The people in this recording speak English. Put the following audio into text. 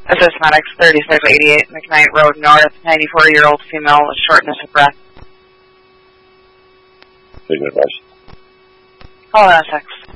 Assistmatics 3688 McKnight Road North, 94-year-old female with shortness of breath. Take advice. Hold on a sec.